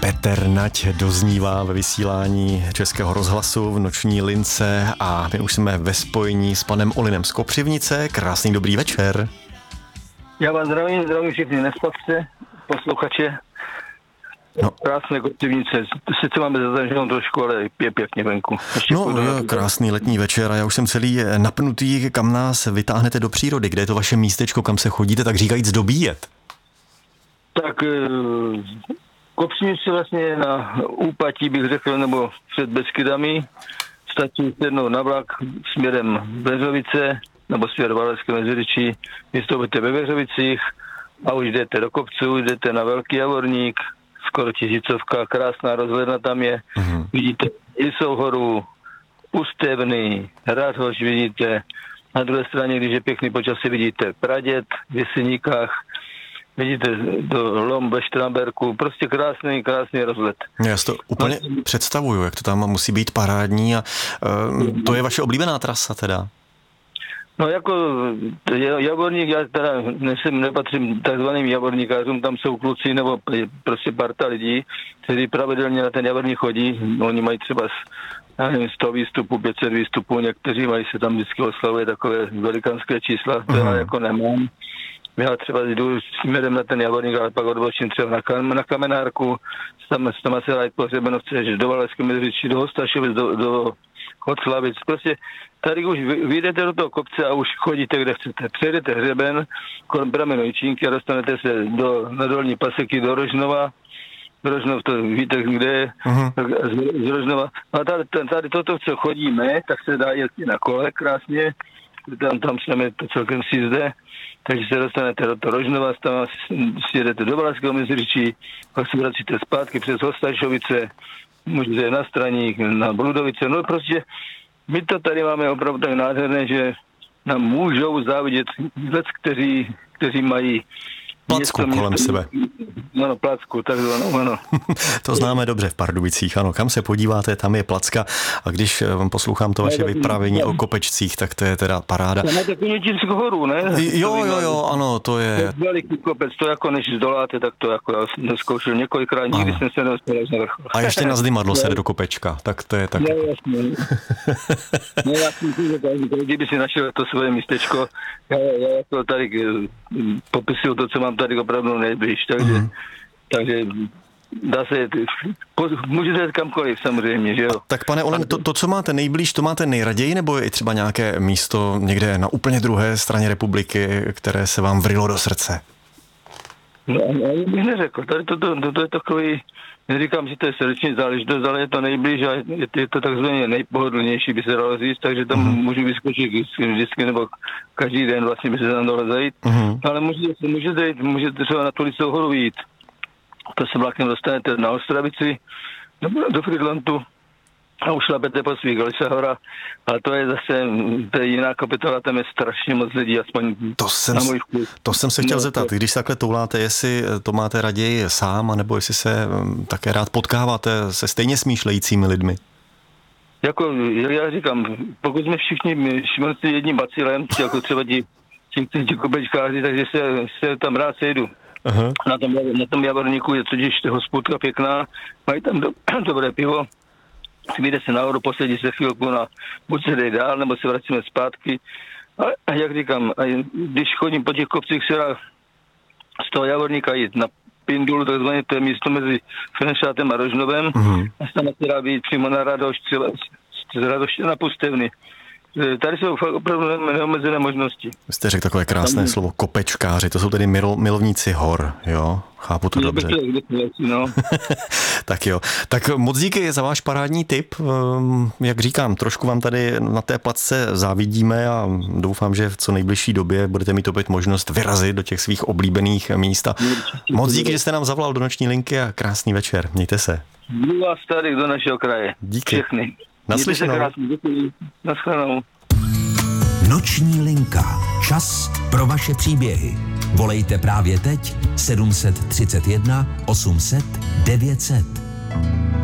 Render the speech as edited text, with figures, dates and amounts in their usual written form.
Petr Nať doznívá ve vysílání Českého rozhlasu v noční lince a my už jsme ve spojení s panem Olinem z Kopřivnice. Krásný dobrý večer. Já vás zdravím všechny nespavce, posluchače. No. Krásné Kopřivnice. Sice máme zataženou trošku, ale je pěkně venku. Krásný letní večer a já už jsem celý napnutý, kam nás vytáhnete do přírody. Kde je to vaše místečko, kam se chodíte, tak říkajíc dobíjet? Tak Kopřivnice vlastně na úpatí, bych řekl, nebo před Beskydami. Stačí sednout na vlak směrem Veřovice, nebo směr Valašské Meziříčí, vystoupíte ve Veřovicích a už jdete do kopců, jdete na Velký Javorník, skoro 1000, krásná rozhledna tam je. Mm-hmm. Vidíte Lisou horu, Pustevny, Radhoš vidíte, na druhé straně, když je pěkný počasí, vidíte Praděd v Jeseníkách, vidíte do Lom ve Štramberku, prostě krásný rozhled. Já si to úplně představuju, jak to tam musí být parádní a to je vaše oblíbená trasa teda? No jako Javorník, já teda nepatřím takzvaným javorníkářům, tam jsou kluci nebo prostě parta lidí, kteří pravidelně na ten Javorník chodí, oni mají třeba 100 výstupů, 500 výstupů, někteří mají se tam vždycky oslavuje takové velikánské čísla, to já jako nemám. Já třeba jdu směrem na ten Javorník, ale pak odbočím třeba na Kamenárku, tam se dají po Hřebenovce, že do Valašské Meziříčí, do Hostašovic, do Hoclavic. Prostě tady už vyjdete do toho kopce a už chodíte, kde chcete. Přejdete hřeben kolem pramenu Jičínky a dostanete se na dolní paseky do Rožnova. Rožnov, to víte, kde je, z Rožnova. A tady toto, co chodíme, tak se dá jet na kole krásně. Tam jsme to celkem si zde. Takže se dostanete do toho Rožnova, tam si jedete do Valašského Meziříčí, pak se vracíte zpátky přes Hostašovice, můžete na Straník, na Bludovice. No prostě my to tady máme opravdu tak nádherné, že nám můžou závidět vůbec, kteří mají placku kolem sebe. Ano, placku, takzvanou, ano. To známe dobře v Pardubicích, ano. Kam se podíváte, tam je placka. A když poslouchám to vaše vyprávění o kopečcích, tak to je teda paráda. To máte Koněčínskou horu, ne? Jo, ano, to je... Veliký kopec, to jako než zdoláte, tak to jako já jsem zkoušel několikrát, nikdy jsem se nedostal na vrchol. A ještě na zdymadlo se jde do kopečka, tak to je tak... No, jasně. No, já si myslím, že každý by si našel to svoje místečko. Já jako tady popisuju to, co mám tady opravdu nejblíž, takže dá se, můžete jít kamkoliv samozřejmě, že jo. Tak pane Olen, to, co máte nejblíž, to máte nejraději, nebo je i třeba nějaké místo někde na úplně druhé straně republiky, které se vám vrylo do srdce? No, já bych neřekl, tady to je takový, neříkám, že to je srdeční záležitost, ale je to nejblíž a je to takzvaně nejpohodlnější, by se dalo říct, takže tam můžu vyskočit vždycky, nebo každý den vlastně by se tam dalo zajít, ale můžete třeba na tu Lisou horu jít. To se vlakem dostanete na Ostravici, nebo do Frýdlantu a už šlapete po svých Lisa hora, ale to je jiná kapitola, tam je strašně moc lidí, aspoň na můj vkus. To jsem se chtěl zeptat, když se takhle touláte, jestli to máte raději sám, anebo jestli se také rád potkáváte se stejně smýšlejícími lidmi? Jako já říkám, pokud jsme všichni šmrci jedním bacilem, jako třeba ti kopečkáři, takže se tam rád sejdu. Aha. Na tom Javorníku je totiž hospodka pěkná, mají tam dobré pivo, vyjde se nahoru, posedí se chvilku buď se jde dál, nebo se vracíme zpátky. A jak říkám, když chodím po těch kopcích, se dá z toho Javorníka jít na Pindulu, takzvaně to je místo mezi Fenešátem a Rožnovem, a tam se dá být přímo na Radoš, třeba z Radoště na Pustevny. Tady jsou opravdu neomezené možnosti. Vy jste řekl takové krásné slovo kopečkáři, to jsou tedy milovníci hor, jo? Chápu to dobře. No. Tak jo. Tak moc díky za váš parádní tip. Jak říkám, trošku vám tady na té placce závidíme a doufám, že v co nejbližší době budete mít opět možnost vyrazit do těch svých oblíbených míst. Moc díky, že jste nám zavolal do noční linky a krásný večer. Mějte se. Budu vás tady do našeho kraje. Díky. Všechny. Naslyšenou. Naschledanou. Noční linka. Čas pro vaše příběhy. Volejte právě teď 731 800 900.